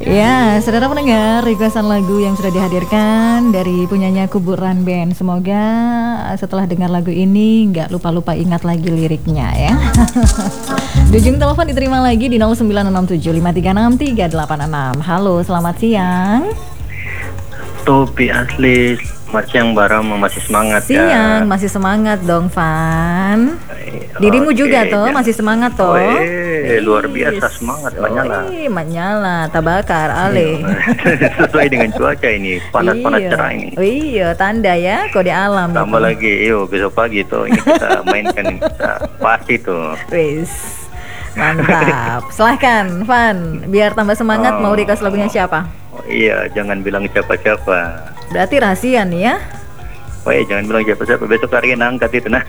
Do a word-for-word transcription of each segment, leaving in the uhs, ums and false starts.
Ya, saudara pendengar, requestan lagu yang sudah dihadirkan dari punyanya Kuburan Band. Semoga setelah dengar lagu ini nggak lupa-lupa ingat lagi liriknya ya. Di ujung telepon diterima lagi di nol sembilan enam tujuh lima tiga enam tiga delapan enam. Halo, selamat siang. Topi asli, selamat siang Baram, masih semangat siang, ya? Siang, masih semangat dong Van. Dirimu okay, juga toh, masih semangat toh. Oh, luar biasa semangat, menyala. Oh, menyala, tabakar, ale. Sesuai dengan cuaca ini, panas-panas cerah ini. Oh iya, tanda ya, kode alam. Tambah itu. Lagi, yo besok pagi tuh, ini kita mainkan kita pasti tuh. Wis, mantap. Silahkan, Van, biar tambah semangat. Oh, mau request lagunya siapa? Oh, iya, jangan bilang siapa-siapa. Berarti rahasia nih ya? Oh iya, jangan bilang siapa-siapa. Besok hari angkat itu nah.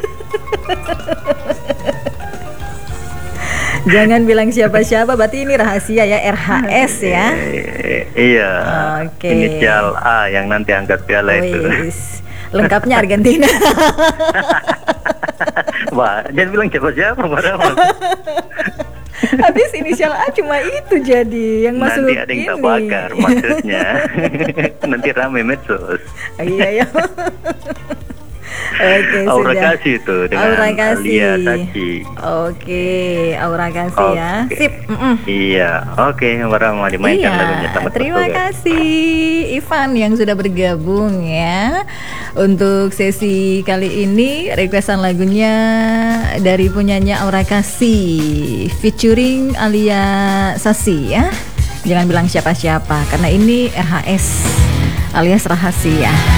Jangan bilang siapa-siapa, berarti ini rahasia ya, R H S ya. Iya. Oke. Okay. Inisial A yang nanti angkat piala itu. Lengkapnya Argentina. Wah, jangan bilang siapa-siapa, habis inisial A cuma itu jadi yang masuk nanti ada yang ini. Tabakar maksudnya. Nanti rame medsos. Iya ya. Oke, Aura sudah. Kasih itu dengan Aura Kasih. Alia Sachi. Oke, Aura Kasih okay. ya. Sip. Mm-mm. Iya, oke, okay. Barang dimainkan iya. lagunya. Selamat Terima bertugas. Kasih Ivan yang sudah bergabung ya untuk sesi kali ini. Requestan lagunya dari punyanya Aura Kasih featuring Alia Sasi ya. Jangan bilang siapa-siapa karena ini R H S alias rahasia.